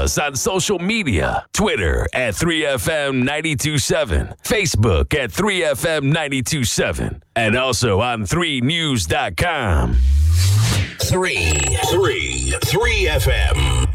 us on social media. Twitter at 3FM927. Facebook at 3FM927. And also on 3news.com. 3FM.